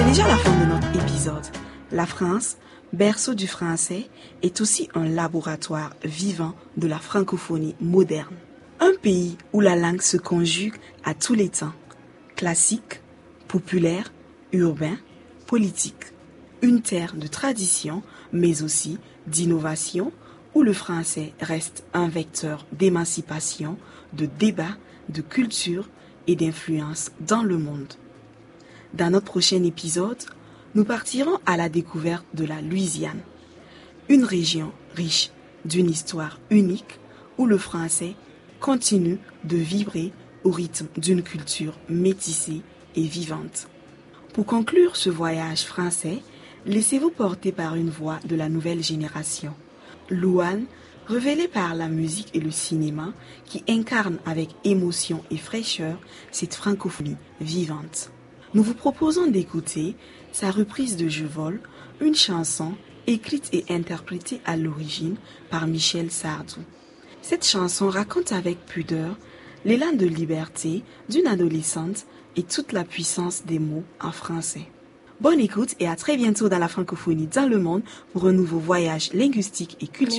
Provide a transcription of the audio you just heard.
déjà la fin de notre épisode. La France, berceau du français, est aussi un laboratoire vivant de la francophonie moderne. Un pays où la langue se conjugue à tous les temps. Classique, populaire, urbain, politique. Une terre de tradition, mais aussi d'innovation, où le français reste un vecteur d'émancipation, de débat, de culture et d'influence dans le monde. Dans notre prochain épisode, nous partirons à la découverte de la Louisiane, une région riche d'une histoire unique où le français continue de vibrer au rythme d'une culture métissée et vivante. Pour conclure ce voyage français, laissez-vous porter par une voix de la nouvelle génération. Louane, révélée par la musique et le cinéma, qui incarne avec émotion et fraîcheur cette francophonie vivante. Nous vous proposons d'écouter sa reprise de Je vole, une chanson écrite et interprétée à l'origine par Michel Sardou. Cette chanson raconte avec pudeur l'élan de liberté d'une adolescente et toute la puissance des mots en français. Bonne écoute et à très bientôt dans la francophonie dans le monde pour un nouveau voyage linguistique et culturel.